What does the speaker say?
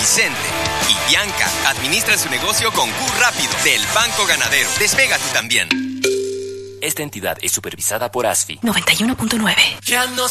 Vicente y Bianca administran su negocio con Q Rápido del Banco Ganadero. Despega tú también. Esta entidad es supervisada por ASFI. 91.9. Ya no